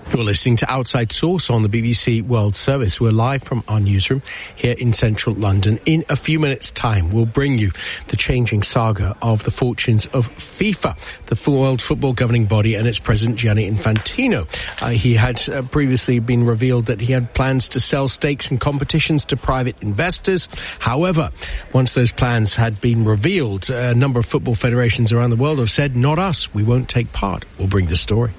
You're listening to Outside Source on the BBC World Service. We're live from our newsroom here in central London. In a few minutes' time, we'll bring you the changing saga of the fortunes of FIFA, the World Football governing body, and its president, Gianni Infantino. He had previously been revealed that he had plans to sell stakes in competitions to private investors. However, once those plans had been revealed, a number of football federations around the world have said, not us, we won't take part. We'll bring the story.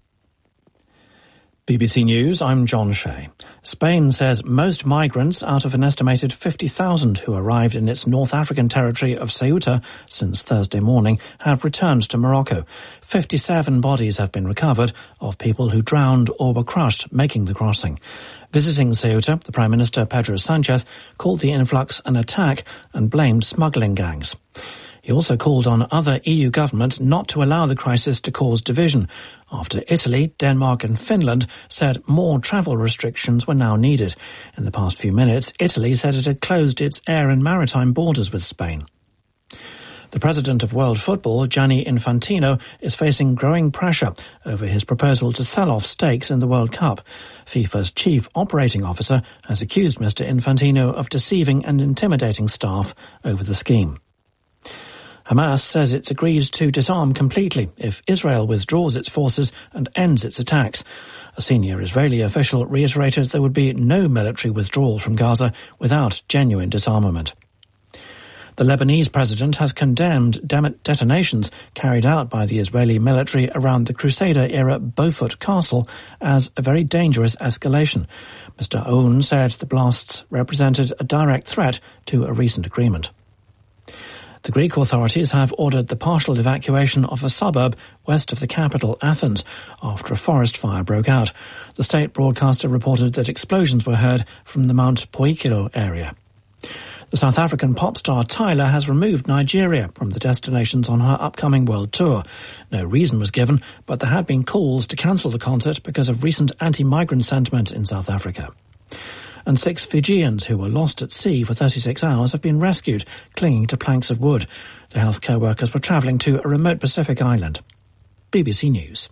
BBC News, I'm John Shea. Spain says most migrants out of an estimated 50,000 who arrived in its North African territory of Ceuta since Thursday morning have returned to Morocco. 57 bodies have been recovered of people who drowned or were crushed making the crossing. Visiting Ceuta, the Prime Minister Pedro Sánchez called the influx an attack and blamed smuggling gangs. He also called on other EU governments not to allow the crisis to cause division, after Italy, Denmark and Finland said more travel restrictions were now needed. In the past few minutes, Italy said it had closed its air and maritime borders with Spain. The president of World Football, Gianni Infantino, is facing growing pressure over his proposal to sell off stakes in the World Cup. FIFA's chief operating officer has accused Mr. Infantino of deceiving and intimidating staff over the scheme. Hamas says it's agreed to disarm completely if Israel withdraws its forces and ends its attacks. A senior Israeli official reiterated there would be no military withdrawal from Gaza without genuine disarmament. The Lebanese president has condemned detonations carried out by the Israeli military around the Crusader-era Beaufort Castle as a very dangerous escalation. Mr. Owen said the blasts represented a direct threat to a recent agreement. The Greek authorities have ordered the partial evacuation of a suburb west of the capital, Athens, after a forest fire broke out. The state broadcaster reported that explosions were heard from the Mount Poikilo area. The South African pop star Tyler has removed Nigeria from the destinations on her upcoming world tour. No reason was given, but there had been calls to cancel the concert because of recent anti-migrant sentiment in South Africa. And 6 Fijians who were lost at sea for 36 hours have been rescued, clinging to planks of wood. The healthcare workers were travelling to a remote Pacific island. BBC News.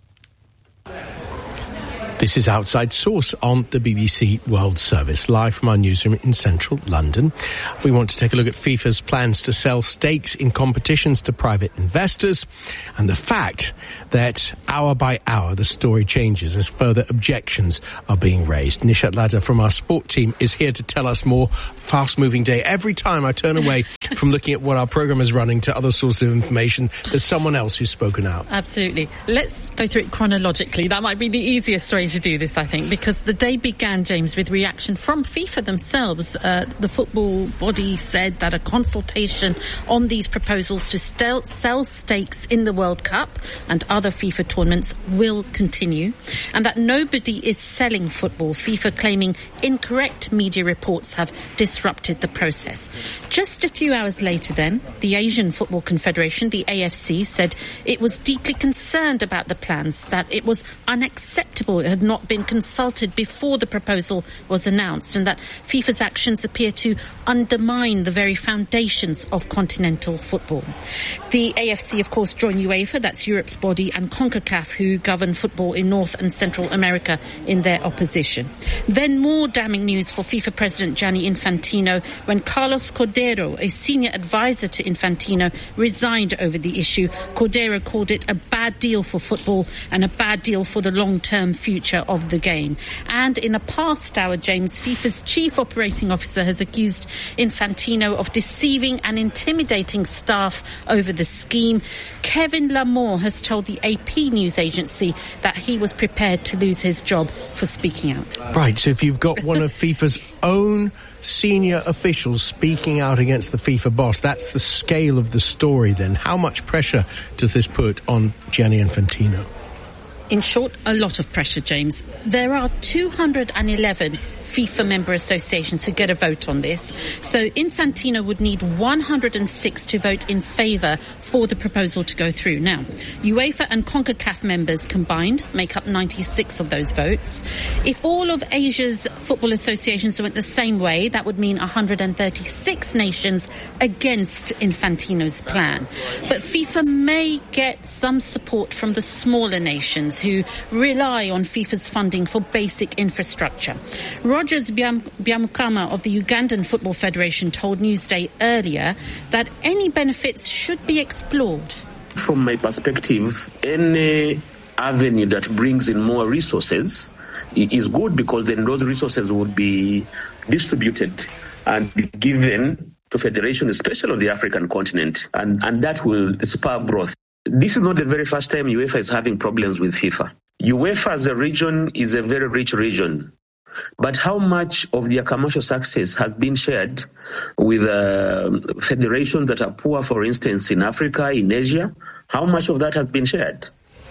This is Outside Source on the BBC World Service, live from our newsroom in central London. We want to take a look at FIFA's plans to sell stakes in competitions to private investors and the fact that hour by hour the story changes as further objections are being raised. Nishat Ladha from our sport team is here to tell us more. Fast-moving day. Every time I turn away from looking at what our programme is running to other sources of information, there's someone else who's spoken out. Absolutely. Let's go through it chronologically. That might be the easiest way to do this, I think, because the day began, James, with reaction from FIFA themselves. The football body said that a consultation on these proposals to sell stakes in the World Cup and other FIFA tournaments will continue, and that nobody is selling football, FIFA claiming incorrect media reports have disrupted the process. Just a few hours later then, the Asian Football Confederation, the AFC, said it was deeply concerned about the plans, that it was unacceptable it had not been consulted before the proposal was announced, and that FIFA's actions appear to undermine the very foundations of continental football. The AFC, of course, joined UEFA, that's Europe's body, and CONCACAF, who govern football in North and Central America, in their opposition. Then more damning news for FIFA President Gianni Infantino when Carlos Cordeiro, a senior advisor to Infantino, resigned over the issue. Cordeiro called it a bad deal for football and a bad deal for the long-term future of the game. And in the past hour, James, FIFA's chief operating officer has accused Infantino of deceiving and intimidating staff over the scheme. Kevin Lamore has told the AP news agency that he was prepared to lose his job for speaking out. Right, so if you've got one of FIFA's own senior officials speaking out against the FIFA boss, that's the scale of the story then. How much pressure does this put on Gianni Infantino? In short, a lot of pressure, James. There are 211 FIFA member associations to get a vote on this. So Infantino would need 106 to vote in favour for the proposal to go through. Now, UEFA and CONCACAF members combined make up 96 of those votes. If all of Asia's football associations went the same way, that would mean 136 nations against Infantino's plan. But FIFA may get some support from the smaller nations who rely on FIFA's funding for basic infrastructure. Rogers Byamukama of the Ugandan Football Federation told Newsday earlier that any benefits should be explored. From my perspective, any avenue that brings in more resources is good, because then those resources would be distributed and be given to federations, especially on the African continent, and that will spur growth. This is not the very first time UEFA is having problems with FIFA. UEFA as a region is a very rich region. But how much of their commercial success has been shared with federations that are poor, for instance, in Africa, in Asia? How much of that has been shared?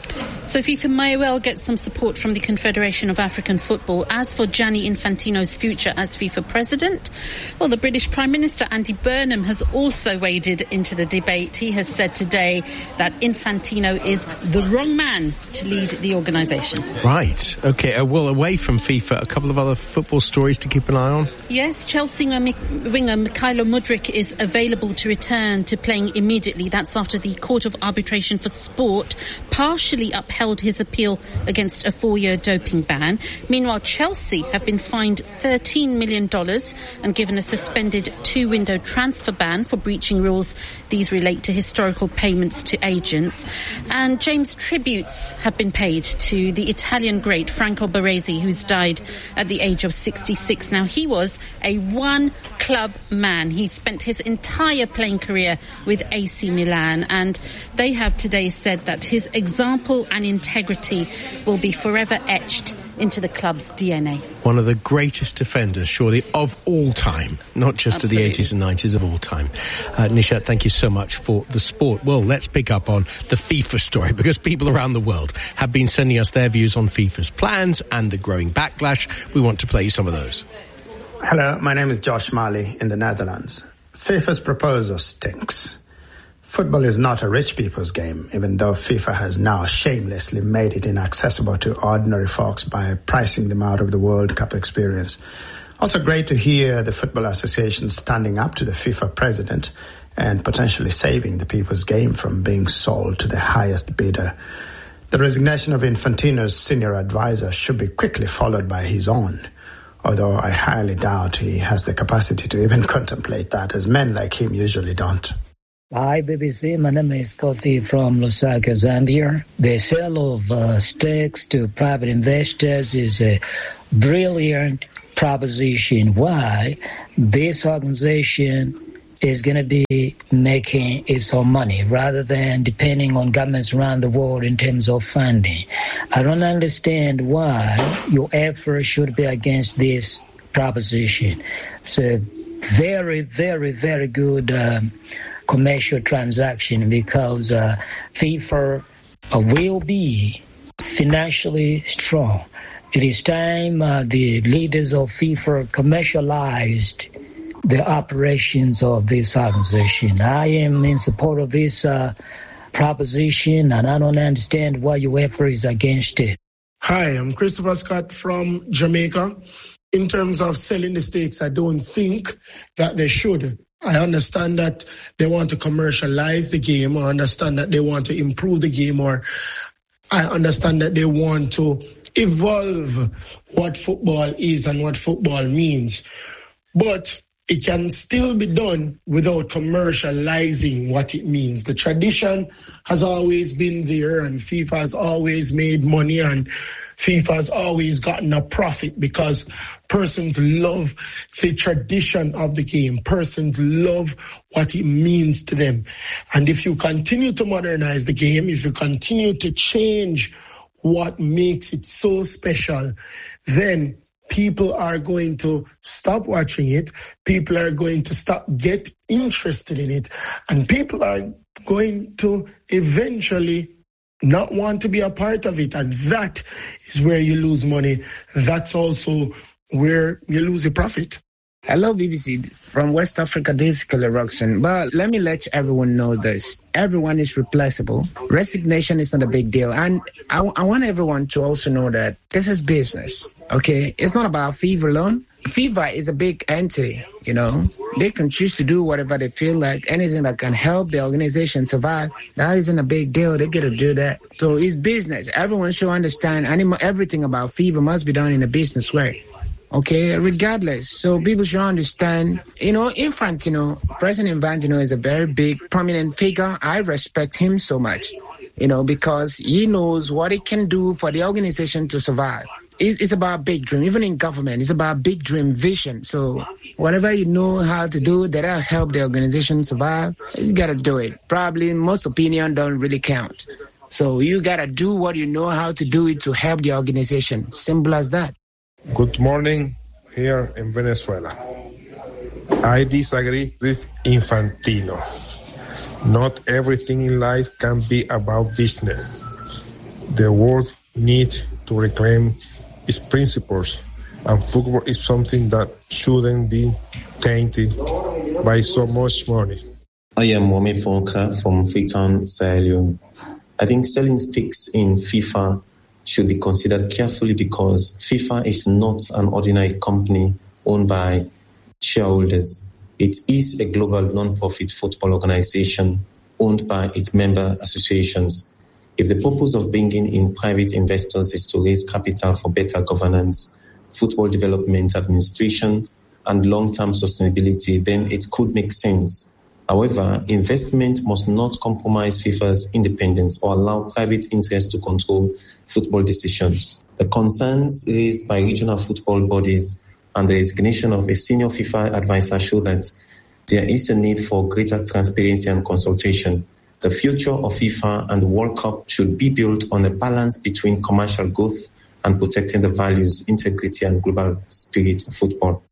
So FIFA may well get some support from the Confederation of African Football. As for Gianni Infantino's future as FIFA president, well, the British Prime Minister Andy Burnham has also waded into the debate. He has said today that Infantino is the wrong man to lead the organisation. Right. Okay. Well, away from FIFA, a couple of other football stories to keep an eye on. Yes, Chelsea winger Mykhailo Mudryk is available to return to playing immediately. That's after the Court of Arbitration for Sport partially upheld his appeal against a 4-year doping ban. Meanwhile, Chelsea have been fined $13 million and given a suspended 2-window transfer ban for breaching rules. These relate to historical payments to agents. And James tributes have been paid to the Italian great Franco Baresi, who's died at the age of 66. Now, he was a one-club man. He spent his entire playing career with AC Milan, and they have today said that his example and integrity will be forever etched into the club's DNA. One of the greatest defenders, surely, of all time, not just Absolutely. of the 80s and 90s, of all time. Nishat, thank you so much for the sport. Well, let's pick up on the FIFA story, because people around the world have been sending us their views on FIFA's plans and the growing backlash. We want to play you some of those. Hello, my name is Josh Marley in the Netherlands. FIFA's proposal stinks. Football is not a rich people's game, even though FIFA has now shamelessly made it inaccessible to ordinary folks by pricing them out of the World Cup experience. Also great to hear the Football Association standing up to the FIFA president and potentially saving the people's game from being sold to the highest bidder. The resignation of Infantino's senior advisor should be quickly followed by his own, although I highly doubt he has the capacity to even contemplate that, as men like him usually don't. Hi, BBC. My name is Kofi from Lusaka, Zambia. The sale of stakes to private investors is a brilliant proposition. Why? This organization is going to be making its own money rather than depending on governments around the world in terms of funding. I don't understand why your effort should be against this proposition. It's a very, very, very good commercial transaction, because FIFA will be financially strong. It is time the leaders of FIFA commercialized the operations of this organization. I am in support of this proposition, and I don't understand why UEFA is against it. Hi, I'm Christopher Scott from Jamaica. In terms of selling the stakes, I don't think that they should. I understand that they want to commercialize the game. I understand that they want to improve the game, or I understand that they want to evolve what football is and what football means. But it can still be done without commercializing what it means. The tradition has always been there, and FIFA has always made money, and FIFA has always gotten a profit because persons love the tradition of the game. Persons love what it means to them. And if you continue to modernize the game, if you continue to change what makes it so special, then people are going to stop watching it. People are going to get interested in it. And people are going to eventually not want to be a part of it. And that is where you lose money. That's also where you lose your profit. Hello, BBC. From West Africa, this is Kele Roxon. But let me let everyone know this. Everyone is replaceable. Resignation is not a big deal. And I want everyone to also know that this is business, okay? It's not about FIFA alone. FIFA is a big entity, you know. They can choose to do whatever they feel like, anything that can help the organization survive. That isn't a big deal. They get to do that. So it's business. Everyone should understand everything about FIFA must be done in a business way. Okay, regardless. So people should understand, you know, President Infantino is a very big, prominent figure. I respect him so much, you know, because he knows what he can do for the organization to survive. It's about big dream. Even in government, it's about big dream vision. So whatever you know how to do that'll help the organization survive, you got to do it. Probably most opinion don't really count. So you got to do what you know how to do it to help the organization. Simple as that. Good morning here in Venezuela. I disagree with Infantino. Not everything in life can be about business. The world needs to reclaim its principles, and football is something that shouldn't be tainted by so much money. I am Mohamed Fonka from Freetown, Sierra Leone. I think selling stakes in FIFA should be considered carefully because FIFA is not an ordinary company owned by shareholders. It is a global non-profit football organization owned by its member associations. If the purpose of bringing in private investors is to raise capital for better governance, football development, administration, and long-term sustainability, then it could make sense. However, investment must not compromise FIFA's independence or allow private interests to control football decisions. The concerns raised by regional football bodies and the resignation of a senior FIFA advisor show that there is a need for greater transparency and consultation. The future of FIFA and the World Cup should be built on a balance between commercial growth and protecting the values, integrity, and global spirit of football.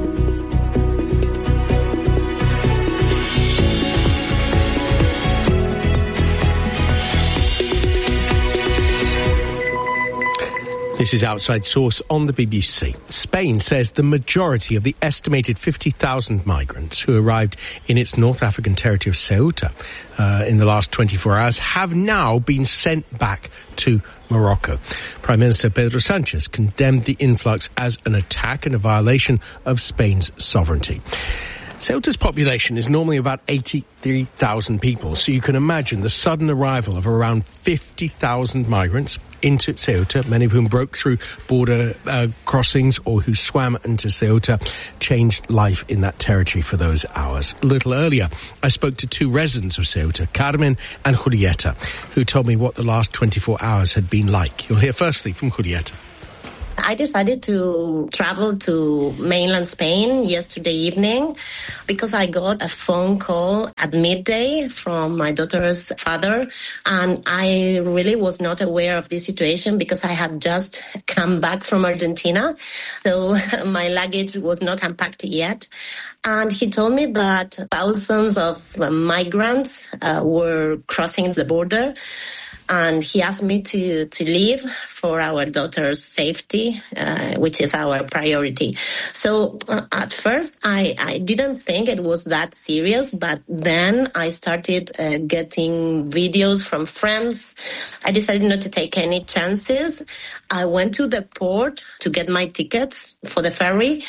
This is Outside Source on the BBC. Spain says the majority of the estimated 50,000 migrants who arrived in its North African territory of Ceuta in the last 24 hours have now been sent back to Morocco. Prime Minister Pedro Sanchez condemned the influx as an attack and a violation of Spain's sovereignty. Ceuta's population is normally about 83,000 people, so you can imagine the sudden arrival of around 50,000 migrants into Ceuta, many of whom broke through border crossings or who swam into Ceuta, changed life in that territory for those hours. A little earlier, I spoke to two residents of Ceuta, Carmen and Julieta, who told me what the last 24 hours had been like. You'll hear firstly from Julieta. I decided to travel to mainland Spain yesterday evening because I got a phone call at midday from my daughter's father, and I really was not aware of this situation because I had just come back from Argentina, so my luggage was not unpacked yet. And he told me that thousands of migrants were crossing the border. And he asked me to leave for our daughter's safety, which is our priority. So at first, I didn't think it was that serious, but then I started getting videos from friends. I decided not to take any chances. I went to the port to get my tickets for the ferry,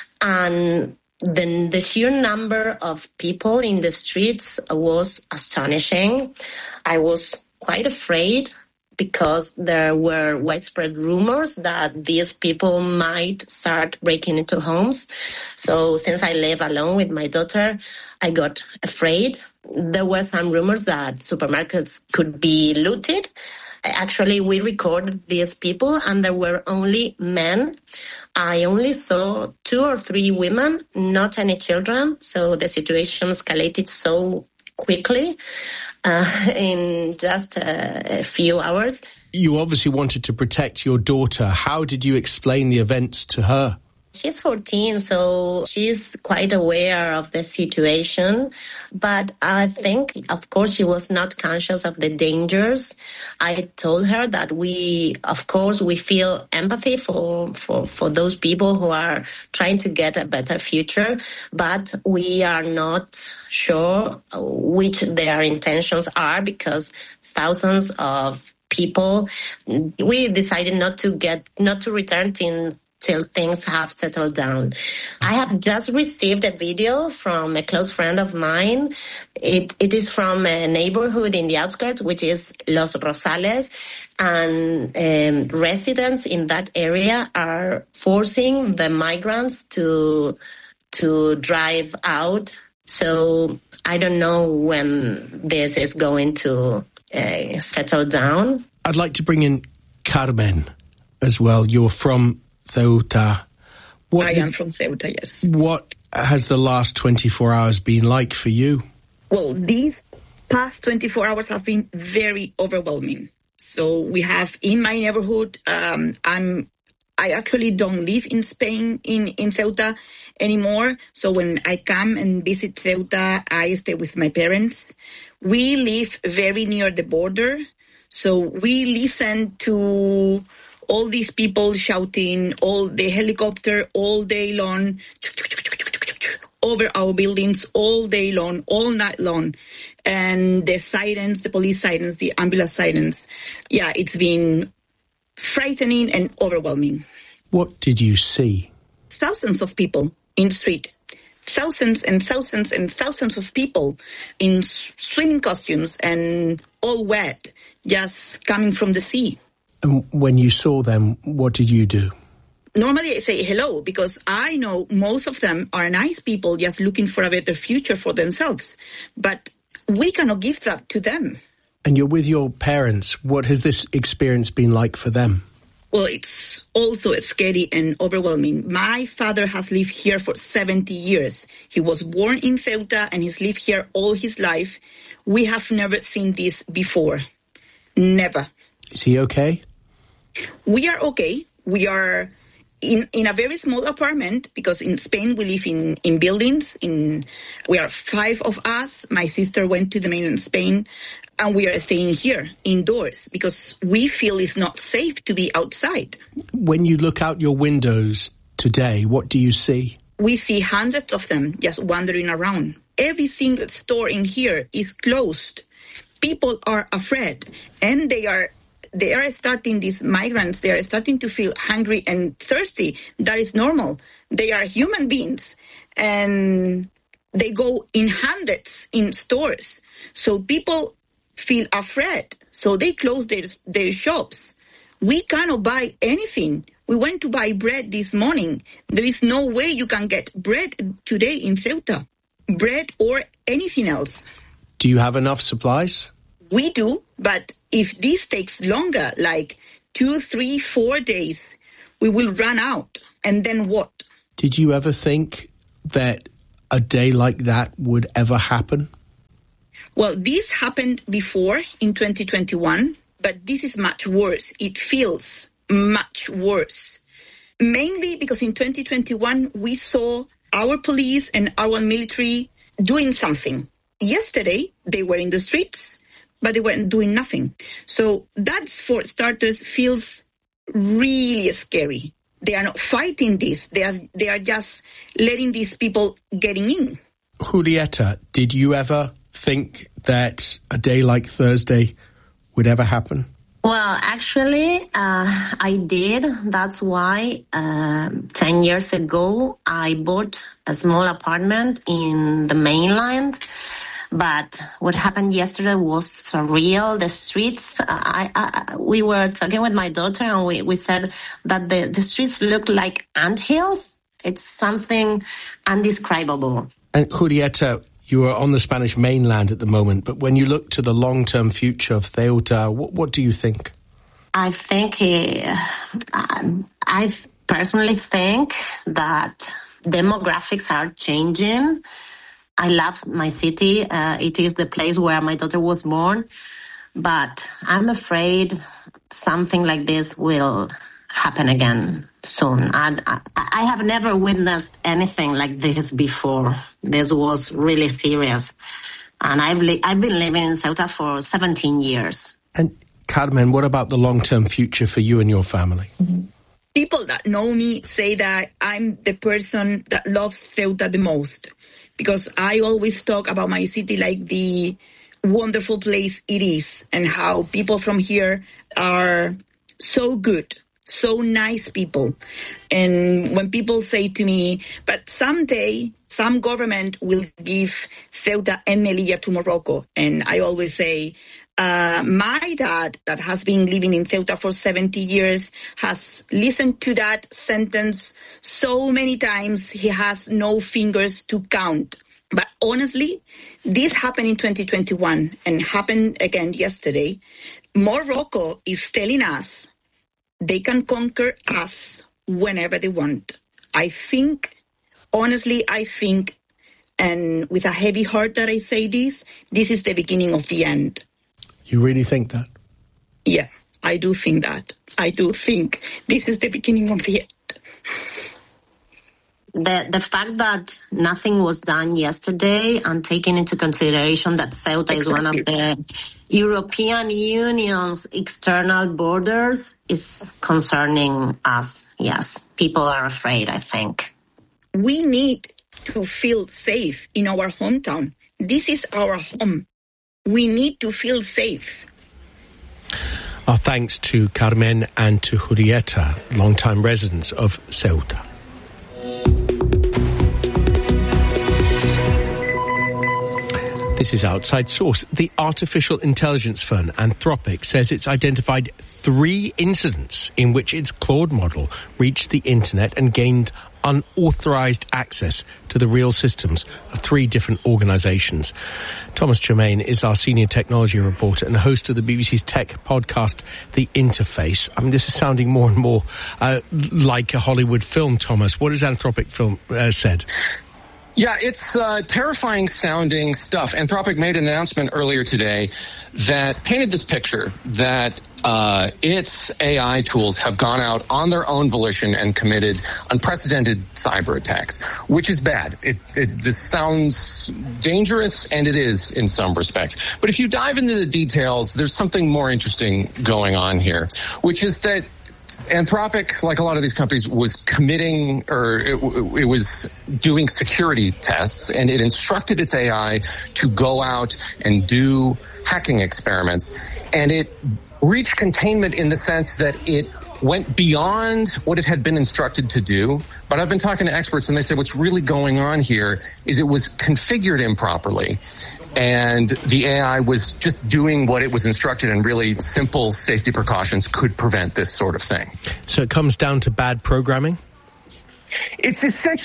and then the sheer number of people in the streets was astonishing. I was quite afraid because there were widespread rumors that these people might start breaking into homes. So since I live alone with my daughter, I got afraid. There were some rumors that supermarkets could be looted. Actually, we recorded these people and there were only men. I only saw 2 or 3 women, not any children. So the situation escalated so quickly. In just a few hours. You obviously wanted to protect your daughter. How did you explain the events to her? She's 14, so she's quite aware of the situation. But I think, of course, she was not conscious of the dangers. I told her that we feel empathy for those people who are trying to get a better future, but we are not sure which their intentions are, because thousands of people, we decided not to return till things have settled down. I have just received a video from a close friend of mine. It is from a neighborhood in the outskirts, which is Los Rosales, and residents in that area are forcing the migrants to drive out. So I don't know when this is going to settle down. I'd like to bring in Carmen as well. You're from Ceuta. I am from Ceuta, yes. What has the last 24 hours been like for you? Well, these past 24 hours have been very overwhelming. So we have in my neighborhood, I actually don't live in Spain, in Ceuta anymore. So when I come and visit Ceuta, I stay with my parents. We live very near the border. So we listen to all these people shouting, all the helicopter all day long, over our buildings all day long, all night long. And the sirens, the police sirens, the ambulance sirens. Yeah, it's been frightening and overwhelming. What did you see? Thousands of people in the street. Thousands and thousands and thousands of people in swimming costumes and all wet, just coming from the sea. And when you saw them, what did you do? Normally I say hello, because I know most of them are nice people just looking for a better future for themselves. But we cannot give that to them. And you're with your parents. What has this experience been like for them? Well, it's also scary and overwhelming. My father has lived here for 70 years. He was born in Ceuta and he's lived here all his life. We have never seen this before. Never. Is he okay? We are okay. We are in a very small apartment, because in Spain we live in buildings. We are 5 of us. My sister went to the mainland Spain, and we are staying here indoors because we feel it's not safe to be outside. When you look out your windows today, what do you see? We see hundreds of them just wandering around. Every single store in here is closed. People are afraid, and they are starting, these migrants, they are starting to feel hungry and thirsty. That is normal. They are human beings, and they go in hundreds in stores. So people feel afraid, so they close their shops. We cannot buy anything. We went to buy bread this morning. There is no way you can get bread today in Ceuta, bread or anything else. Do you have enough supplies? We do, but if this takes longer, like 2, 3, 4 days, we will run out. And then what? Did you ever think that a day like that would ever happen? Well, this happened before in 2021, but this is much worse. It feels much worse. Mainly because in 2021, we saw our police and our military doing something. Yesterday, they were in the streets, but they weren't doing nothing. So that, for starters, feels really scary. They are not fighting this. They are just letting these people getting in. Julieta, did you ever think that a day like Thursday would ever happen? Well, actually, I did. That's why 10 years ago, I bought a small apartment in the mainland. But what happened yesterday was surreal. The streets, we were talking with my daughter, and we said that the streets look like anthills. It's something indescribable. And Julieta, you are on the Spanish mainland at the moment, but when you look to the long-term future of Ceuta, what do you think? I think, I personally think that demographics are changing. I love my city. It is the place where my daughter was born. But I'm afraid something like this will happen again. soon. I have never witnessed anything like this before. This was really serious. And I've been living in Ceuta for 17 years. And Carmen, what about the long-term future for you and your family? People that know me say that I'm the person that loves Ceuta the most, because I always talk about my city like the wonderful place it is, and how people from here are so good, so nice people. And when people say to me, but someday some government will give Ceuta and Melilla to Morocco, and I always say, my dad, that has been living in Ceuta for 70 years, has listened to that sentence so many times he has no fingers to count. But honestly, this happened in 2021 and happened again yesterday. Morocco is telling us they can conquer us whenever they want. I think, and with a heavy heart that I say this is the beginning of the end. You really think that? Yeah, I do think that. I do think this is the beginning of the end. The fact that nothing was done yesterday, and taking into consideration that Ceuta is one of the European Union's external borders, is concerning us. Yes, people are afraid, I think. We need to feel safe in our hometown. This is our home. We need to feel safe. Our thanks to Carmen and to Julieta, long-time residents of Ceuta. This is Outside Source. The artificial intelligence firm Anthropic says it's identified 3 incidents in which its Claude model reached the internet and gained unauthorized access to the real systems of 3 different organizations. Thomas Germain is our senior technology reporter and host of the BBC's tech podcast, The Interface. I mean, this is sounding more and more like a Hollywood film, Thomas. What has Anthropic said? Yeah, it's terrifying sounding stuff. Anthropic made an announcement earlier today that painted this picture that its AI tools have gone out on their own volition and committed unprecedented cyber attacks, which is bad. This sounds dangerous, and it is in some respects. But if you dive into the details, there's something more interesting going on here, which is that Anthropic, like a lot of these companies, was committing, or it was doing security tests, and it instructed its AI to go out and do hacking experiments. And it reached containment in the sense that it went beyond what it had been instructed to do. But I've been talking to experts, and they said what's really going on here is it was configured improperly. And the AI was just doing what it was instructed, and really simple safety precautions could prevent this sort of thing. So it comes down to bad programming? It's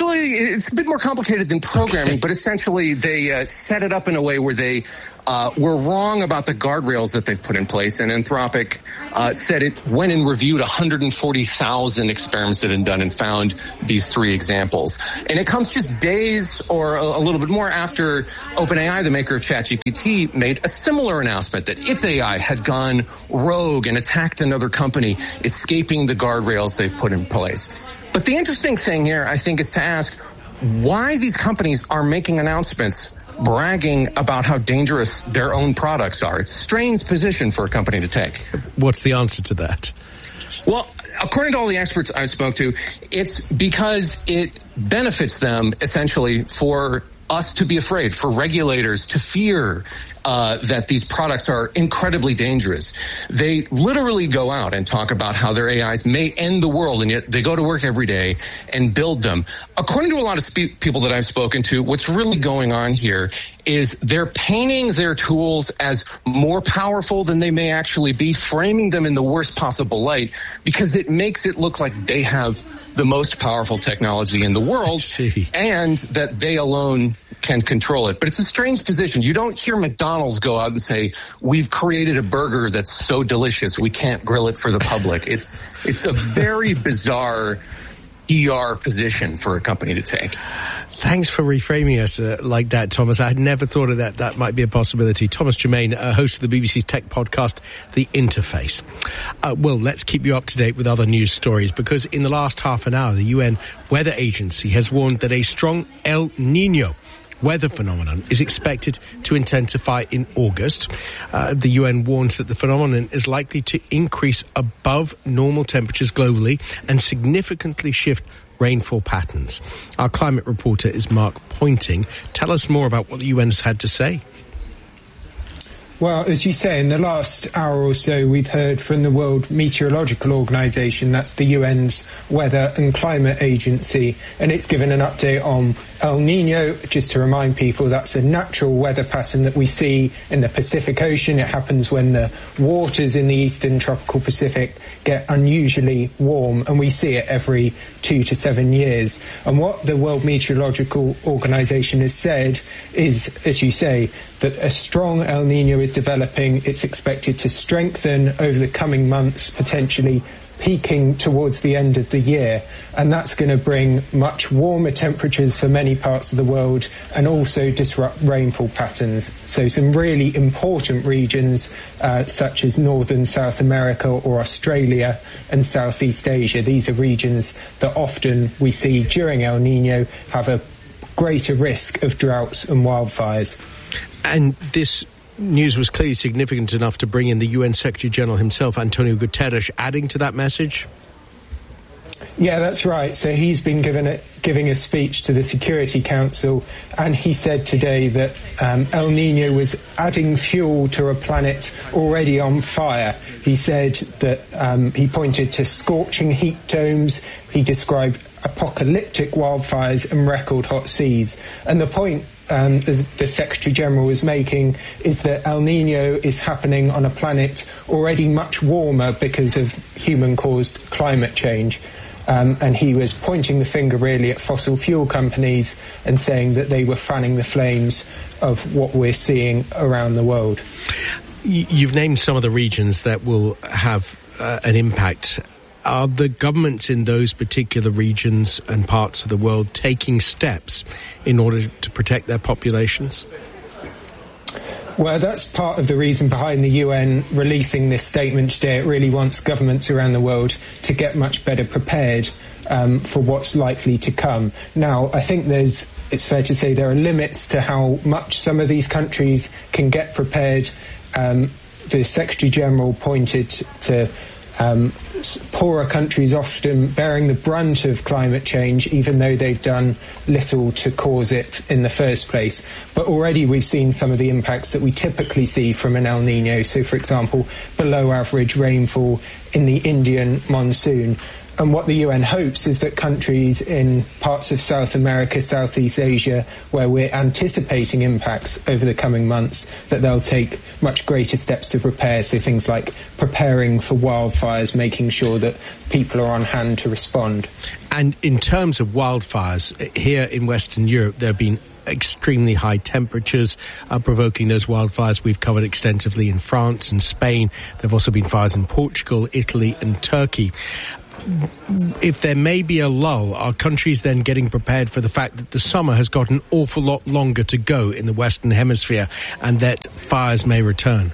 a bit more complicated than programming, but essentially they set it up in a way where they were wrong about the guardrails that they've put in place. And Anthropic said it went and reviewed 140,000 experiments that had been done and found these 3 examples. And it comes just days or a little bit more after OpenAI, the maker of ChatGPT, made a similar announcement that its AI had gone rogue and attacked another company, escaping the guardrails they've put in place. But the interesting thing here, I think, is to ask why these companies are making announcements bragging about how dangerous their own products are. It's a strange position for a company to take. What's the answer to that? Well, according to all the experts I spoke to, it's because it benefits them, essentially, for us to be afraid, for regulators to fear that these products are incredibly dangerous. They literally go out and talk about how their AIs may end the world, and yet they go to work every day and build them. According to a lot of people that I've spoken to, what's really going on here is they're painting their tools as more powerful than they may actually be, framing them in the worst possible light, because it makes it look like they have the most powerful technology in the world, and that they alone can control it. But it's a strange position. You don't hear McDonald's go out and say, we've created a burger that's so delicious we can't grill it for the public. It's a very bizarre PR position for a company to take. Thanks for reframing us like that, Thomas. I had never thought of that. That might be a possibility. Thomas Germain, host of the BBC's tech podcast, The Interface. Well, let's keep you up to date with other news stories, because in the last half an hour, the UN Weather Agency has warned that a strong El Niño weather phenomenon is expected to intensify in August. The UN warns that the phenomenon is likely to increase above normal temperatures globally and significantly shift rainfall patterns. Our climate reporter is Mark Pointing. Tell us more about what the UN has had to say. Well, as you say, in the last hour or so, we've heard from the World Meteorological Organization, that's the UN's Weather and Climate Agency, and it's given an update on El Niño. Just to remind people, that's a natural weather pattern that we see in the Pacific Ocean. It happens when the waters in the eastern tropical Pacific get unusually warm, and we see it every 2 to 7 years. And what the World Meteorological Organization has said is, as you say, that a strong El Niño is developing. It's expected to strengthen over the coming months, potentially peaking towards the end of the year. And that's going to bring much warmer temperatures for many parts of the world and also disrupt rainfall patterns. So some really important regions, such as Northern South America or Australia and Southeast Asia, these are regions that often we see during El Niño have a greater risk of droughts and wildfires. And this news was clearly significant enough to bring in the UN Secretary-General himself, Antonio Guterres, adding to that message? Yeah, that's right. So he's been giving a speech to the Security Council, and he said today that El Niño was adding fuel to a planet already on fire. He said that he pointed to scorching heat domes. He described apocalyptic wildfires and record hot seas. And the point the Secretary-General was making is that El Niño is happening on a planet already much warmer because of human-caused climate change. And he was pointing the finger really at fossil fuel companies and saying that they were fanning the flames of what we're seeing around the world. You've named some of the regions that will have an impact. Are the governments in those particular regions and parts of the world taking steps in order to protect their populations? Well, that's part of the reason behind the UN releasing this statement today. It really wants governments around the world to get much better prepared for what's likely to come. Now, I think it's fair to say there are limits to how much some of these countries can get prepared. The Secretary-General pointed to poorer countries often bearing the brunt of climate change, even though they've done little to cause it in the first place. But already we've seen some of the impacts that we typically see from an El Niño. So, for example, below average rainfall in the Indian monsoon. And what the UN hopes is that countries in parts of South America, Southeast Asia, where we're anticipating impacts over the coming months, that they'll take much greater steps to prepare. So things like preparing for wildfires, making sure that people are on hand to respond. And in terms of wildfires, here in Western Europe, there have been extremely high temperatures provoking those wildfires. We've covered extensively in France and Spain. There have also been fires in Portugal, Italy and Turkey. If there may be a lull, are countries then getting prepared for the fact that the summer has got an awful lot longer to go in the Western Hemisphere and that fires may return?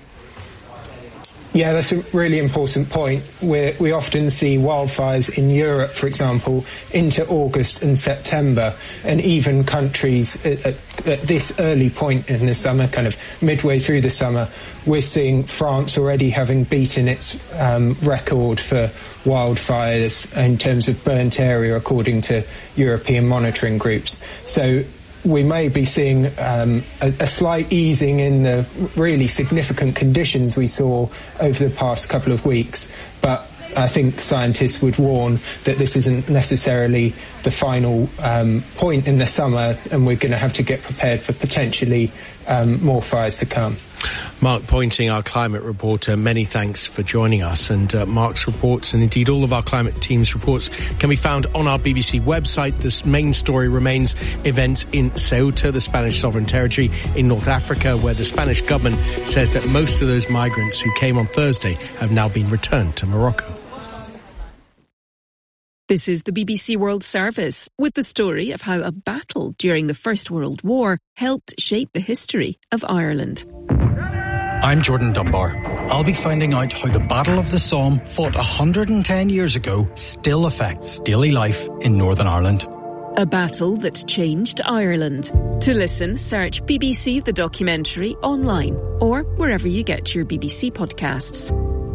Yeah, that's a really important point. We often see wildfires in Europe, for example, into August and September, and even countries at this early point in the summer, kind of midway through the summer, we're seeing France already having beaten its record for wildfires in terms of burnt area, according to European monitoring groups. So we may be seeing a slight easing in the really significant conditions we saw over the past couple of weeks, but I think scientists would warn that this isn't necessarily the final point in the summer, and we're going to have to get prepared for potentially more fires to come. Mark Pointing, our climate reporter, many thanks for joining us. And Mark's reports, and indeed all of our climate team's reports, can be found on our BBC website. This main story remains events in Ceuta, the Spanish sovereign territory in North Africa, where the Spanish government says that most of those migrants who came on Thursday have now been returned to Morocco. This is the BBC World Service, with the story of how a battle during the First World War helped shape the history of Ireland. I'm Jordan Dunbar. I'll be finding out how the Battle of the Somme, fought 110 years ago, still affects daily life in Northern Ireland. A battle that changed Ireland. To listen, search BBC The Documentary online or wherever you get your BBC podcasts.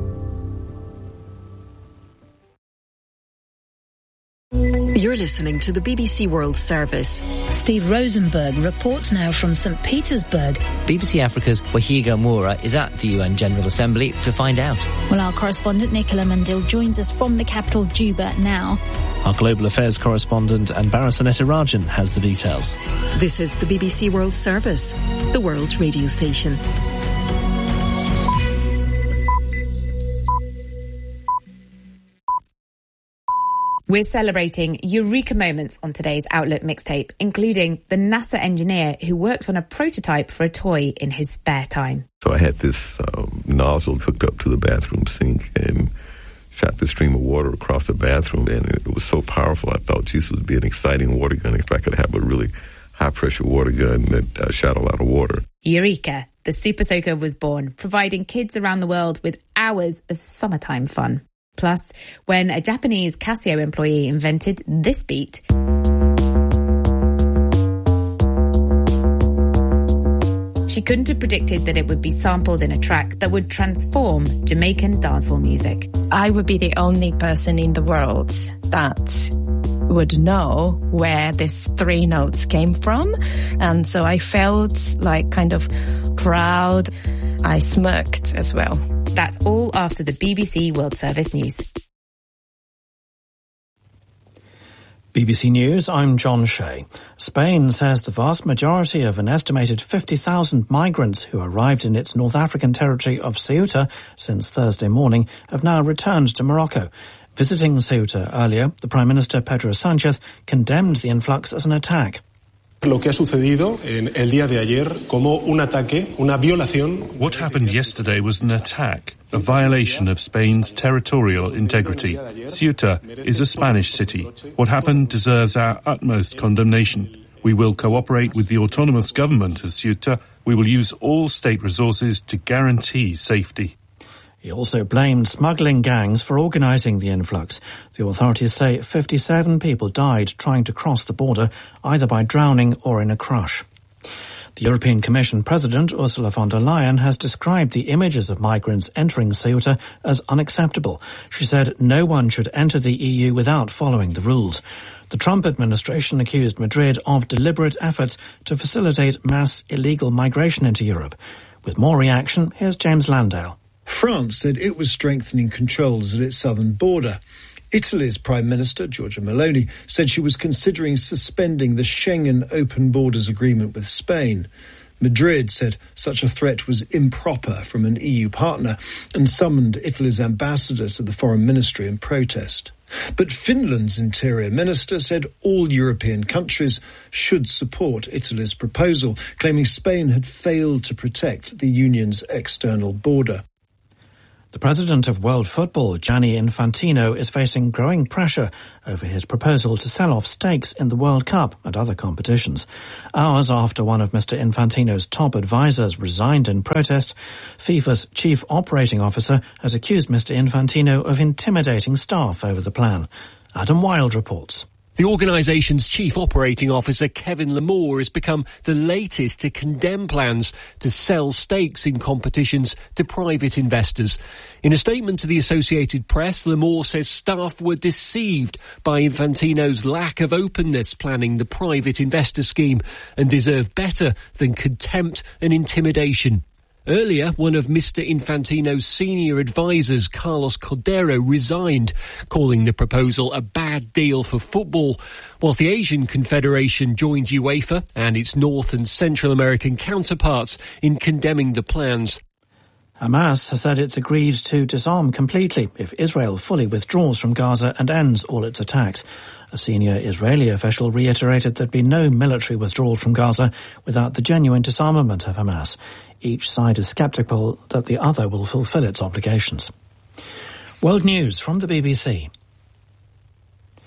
You're listening to the BBC World Service. Steve Rosenberg reports now from St. Petersburg. BBC Africa's Wahiga Moura is at the UN General Assembly to find out. Well, our correspondent Nicola Mandil joins us from the capital, Juba, now. Our global affairs correspondent Anbara Sanetarajan has the details. This is the BBC World Service, the world's radio station. We're celebrating Eureka moments on today's Outlook mixtape, including the NASA engineer who worked on a prototype for a toy in his spare time. So I had this nozzle hooked up to the bathroom sink and shot this stream of water across the bathroom, and it was so powerful I thought, geez, this would be an exciting water gun if I could have a really high-pressure water gun that shot a lot of water. Eureka, the Super Soaker, was born, providing kids around the world with hours of summertime fun. Plus, when a Japanese Casio employee invented this beat, she couldn't have predicted that it would be sampled in a track that would transform Jamaican dancehall music. I would be the only person in the world that would know where these three notes came from. And so I felt like kind of proud. I smirked as well. That's all after the BBC World Service News. BBC News, I'm John Shea. Spain says the vast majority of an estimated 50,000 migrants who arrived in its North African territory of Ceuta since Thursday morning have now returned to Morocco. Visiting Ceuta earlier, the Prime Minister Pedro Sánchez condemned the influx as an attack. Lo que ha sucedido en el día de ayer como un ataque, una violación. What happened yesterday was an attack, a violation of Spain's territorial integrity. Ceuta is a Spanish city. What happened deserves our utmost condemnation. We will cooperate with the autonomous government of Ceuta. We will use all state resources to guarantee safety. He also blamed smuggling gangs for organising the influx. The authorities say 57 people died trying to cross the border, either by drowning or in a crush. The European Commission President Ursula von der Leyen has described the images of migrants entering Ceuta as unacceptable. She said no one should enter the EU without following the rules. The Trump administration accused Madrid of deliberate efforts to facilitate mass illegal migration into Europe. With more reaction, here's James Landale. France said it was strengthening controls at its southern border. Italy's Prime Minister, Giorgia Meloni, said she was considering suspending the Schengen open borders agreement with Spain. Madrid said such a threat was improper from an EU partner and summoned Italy's ambassador to the foreign ministry in protest. But Finland's interior minister said all European countries should support Italy's proposal, claiming Spain had failed to protect the union's external border. The president of World Football, Gianni Infantino, is facing growing pressure over his proposal to sell off stakes in the World Cup and other competitions. Hours after one of Mr. Infantino's top advisors resigned in protest, FIFA's chief operating officer has accused Mr. Infantino of intimidating staff over the plan. Adam Wilde reports. The organisation's chief operating officer, Kevin Lamore, has become the latest to condemn plans to sell stakes in competitions to private investors. In a statement to the Associated Press, Lamore says staff were deceived by Infantino's lack of openness planning the private investor scheme and deserve better than contempt and intimidation. Earlier, one of Mr. Infantino's senior advisors, Carlos Cordero, resigned, calling the proposal a bad deal for football, whilst the Asian Confederation joined UEFA and its North and Central American counterparts in condemning the plans. Hamas has said it's agreed to disarm completely if Israel fully withdraws from Gaza and ends all its attacks. A senior Israeli official reiterated there'd be no military withdrawal from Gaza without the genuine disarmament of Hamas. Each side is sceptical that the other will fulfill its obligations. World News from the BBC.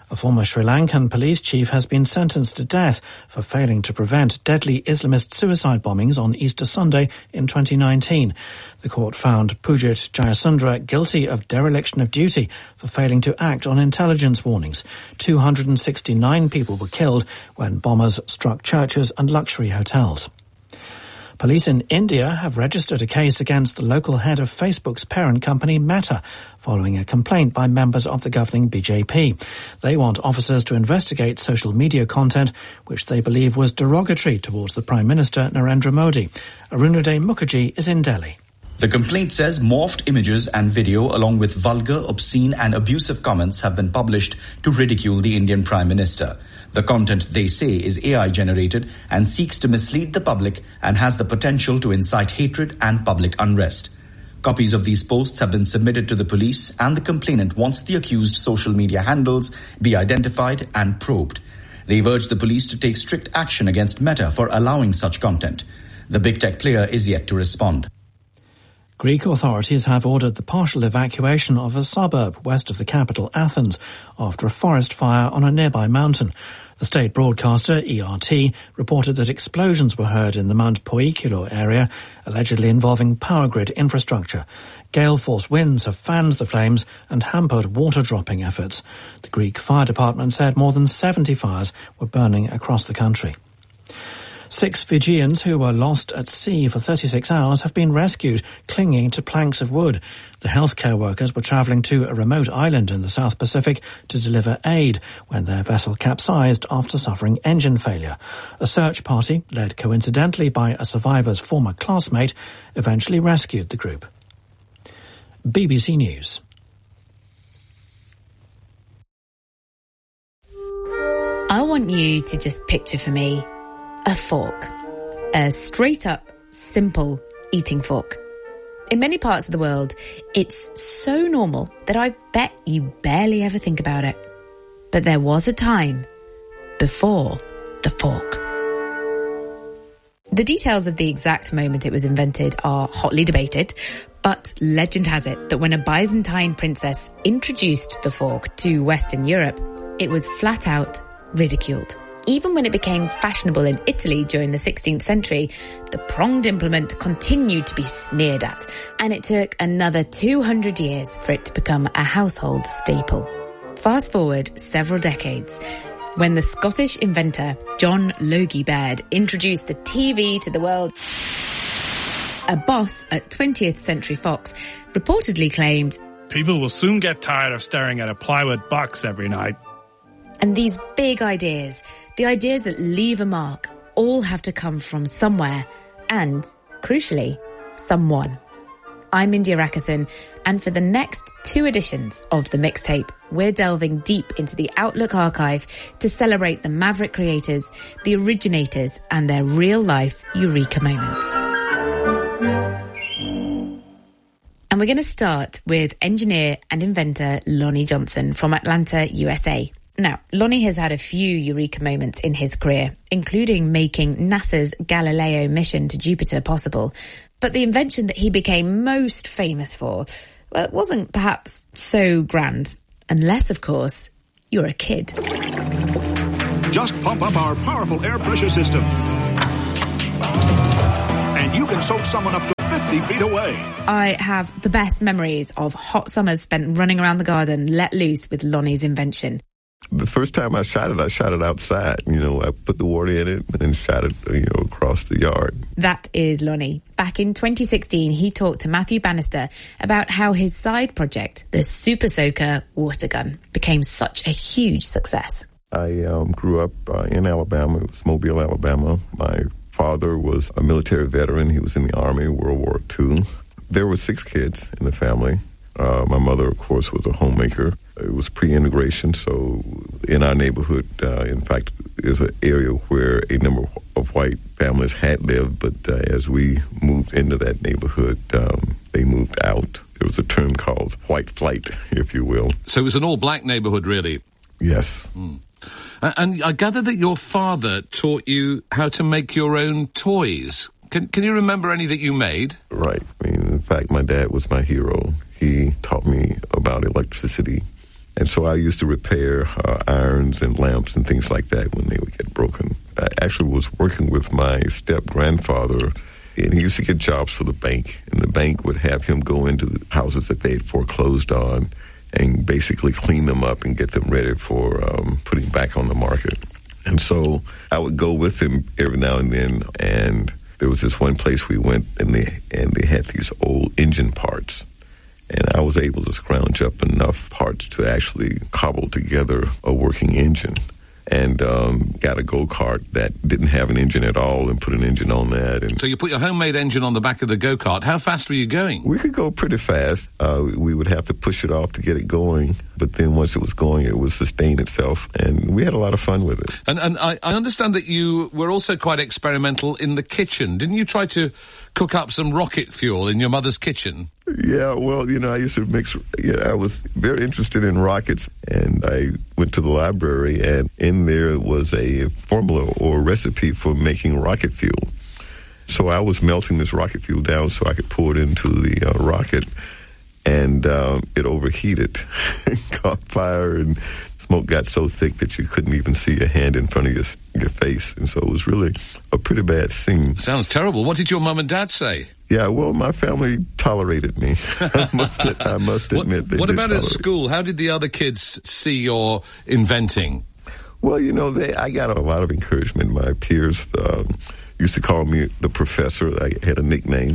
A former Sri Lankan police chief has been sentenced to death for failing to prevent deadly Islamist suicide bombings on Easter Sunday in 2019. The court found Pujit Jayasundara guilty of dereliction of duty for failing to act on intelligence warnings. 269 people were killed when bombers struck churches and luxury hotels. Police in India have registered a case against the local head of Facebook's parent company Meta, following a complaint by members of the governing BJP. They want officers to investigate social media content which they believe was derogatory towards the Prime Minister Narendra Modi. Arunoday Mukherjee is in Delhi. The complaint says morphed images and video along with vulgar, obscene and abusive comments have been published to ridicule the Indian Prime Minister. The content, they say, is AI generated and seeks to mislead the public and has the potential to incite hatred and public unrest. Copies of these posts have been submitted to the police and the complainant wants the accused social media handles be identified and probed. They've urged the police to take strict action against Meta for allowing such content. The big tech player is yet to respond. Greek authorities have ordered the partial evacuation of a suburb west of the capital, Athens, after a forest fire on a nearby mountain. The state broadcaster, ERT, reported that explosions were heard in the Mount Poikilo area, allegedly involving power grid infrastructure. Gale force winds have fanned the flames and hampered water dropping efforts. The Greek fire department said more than 70 fires were burning across the country. 6 Fijians who were lost at sea for 36 hours have been rescued, clinging to planks of wood. The healthcare workers were travelling to a remote island in the South Pacific to deliver aid when their vessel capsized after suffering engine failure. A search party, led coincidentally by a survivor's former classmate, eventually rescued the group. BBC News. I want you to just picture for me a fork. A straight-up, simple eating fork. In many parts of the world, it's so normal that I bet you barely ever think about it. But there was a time before the fork. The details of the exact moment it was invented are hotly debated, but legend has it that when a Byzantine princess introduced the fork to Western Europe, it was flat out ridiculed. Even when it became fashionable in Italy during the 16th century, the pronged implement continued to be sneered at, and it took another 200 years for it to become a household staple. Fast forward several decades, when the Scottish inventor John Logie Baird introduced the TV to the world, a boss at 20th Century Fox reportedly claimed, "People will soon get tired of staring at a plywood box every night." And these big ideas, the ideas that leave a mark, all have to come from somewhere and, crucially, someone. I'm India Rakison, and for the next 2 editions of The Mixtape, we're delving deep into the Outlook archive to celebrate the maverick creators, the originators, and their real-life eureka moments. And we're going to start with engineer and inventor Lonnie Johnson from Atlanta, USA. Now, Lonnie has had a few eureka moments in his career, including making NASA's Galileo mission to Jupiter possible. But the invention that he became most famous for, well, it wasn't perhaps so grand. Unless, of course, you're a kid. Just pump up our powerful air pressure system. And you can soak someone up to 50 feet away. I have the best memories of hot summers spent running around the garden, let loose with Lonnie's invention. The first time I shot it outside. I put the water in it and then shot it, across the yard. That is Lonnie. Back in 2016, he talked to Matthew Bannister about how his side project, the Super Soaker water gun, became such a huge success. I grew up in Alabama. It was Mobile, Alabama. My father was a military veteran. He was in the Army, World War II. There were 6 kids in the family. My mother, of course, was a homemaker. It was pre-integration, so in our neighborhood, in fact, is an area where a number of white families had lived, but as we moved into that neighborhood, they moved out. There was a term called white flight, if you will. So it was an all-black neighborhood, really? Yes. And I gather that your father taught you how to make your own toys. Can you remember any that you made? Right. In fact, my dad was my hero. He taught me about electricity And so I used to repair irons and lamps and things like that when they would get broken. I actually was working with my step-grandfather, and he used to get jobs for the bank, and the bank would have him go into the houses that they had foreclosed on and basically clean them up and get them ready for putting back on the market. And so I would go with him every now and then, and there was this one place we went, and they had these old engine parts. And I was able to scrounge up enough parts to actually cobble together a working engine. And got a go-kart that didn't have an engine at all and put an engine on that. And so you put your homemade engine on the back of the go-kart. How fast were you going? We could go pretty fast. We would have to push it off to get it going. But then once it was going, it would sustain itself. And we had a lot of fun with it. And I understand that you were also quite experimental in the kitchen. Didn't you try to cook up some rocket fuel in your mother's kitchen? Yeah, well, I used to mix. I was very interested in rockets, and I went to the library, and in there was a formula or recipe for making rocket fuel. So I was melting this rocket fuel down so I could pour it into the rocket, and it overheated and caught fire, and smoke got so thick that you couldn't even see your hand in front of your face. And so it was really a pretty bad scene. Sounds terrible. What did your mum and dad say? Yeah, well, my family tolerated me. I must admit. What about at school? How did the other kids see your inventing? Well, I got a lot of encouragement. My peers used to call me the professor. I had a nickname.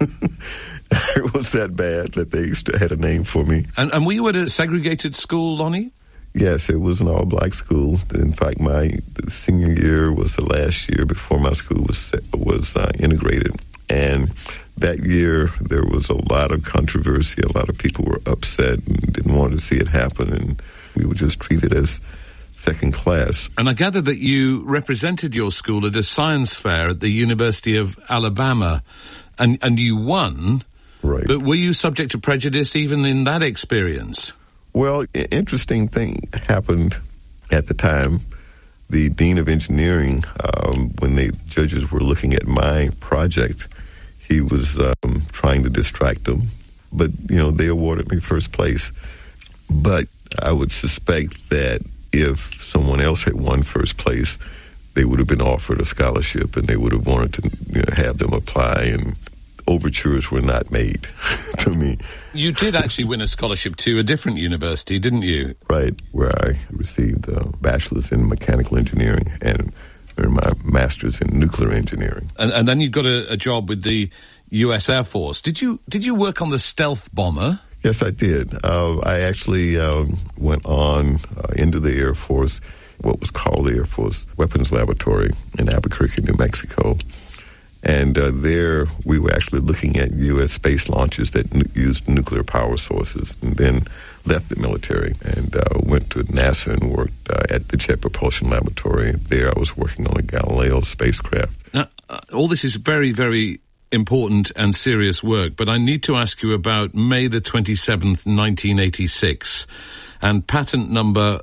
It was that bad that they had a name for me. And were you at a segregated school, Lonnie? Yes, it was an all-black school. In fact, my senior year was the last year before my school was integrated. And that year, there was a lot of controversy. A lot of people were upset and didn't want to see it happen. And we were just treated as second class. And I gather that you represented your school at a science fair at the University of Alabama, and you won. Right. But were you subject to prejudice even in that experience? Well, an interesting thing happened at the time. The Dean of Engineering, when the judges were looking at my project, he was trying to distract them. But, they awarded me first place. But I would suspect that if someone else had won first place, they would have been offered a scholarship, and they would have wanted to have them apply, and overtures were not made to me. You did actually win a scholarship to a different university, didn't you? Right, where I received a bachelor's in mechanical engineering and my master's in nuclear engineering. And then you got a job with the U.S. Air Force. Did you work on the stealth bomber? Yes, I did. I actually went on into the Air Force, what was called the Air Force Weapons Laboratory in Albuquerque, New Mexico. And there we were actually looking at U.S. space launches that used nuclear power sources, and then left the military and went to NASA and worked at the Jet Propulsion Laboratory. There I was working on a Galileo spacecraft. Now, all this is very, very important and serious work, but I need to ask you about May the 27th, 1986. And patent number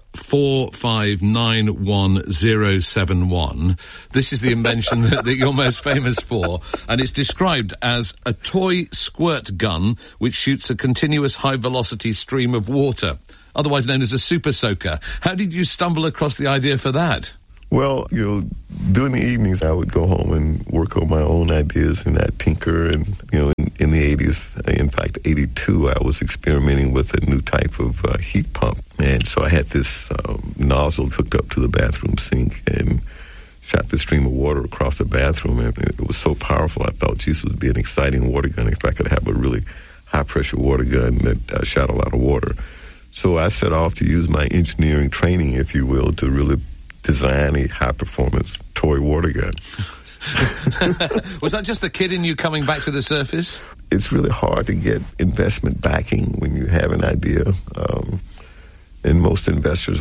4591071. This is the invention that you're most famous for, and it's described as a toy squirt gun which shoots a continuous high-velocity stream of water, otherwise known as a super soaker. How did you stumble across the idea for that? Well, during the evenings, I would go home and work on my own ideas, and I'd tinker. And, in the 80s, in fact, 82, I was experimenting with a new type of heat pump. And so I had this nozzle hooked up to the bathroom sink and shot the stream of water across the bathroom. And it was so powerful, I thought, this would be an exciting water gun if I could have a really high-pressure water gun that shot a lot of water. So I set off to use my engineering training, if you will, to really design a high-performance toy water gun. Was that just the kid in you coming back to the surface? It's really hard to get investment backing when you have an idea. And most investors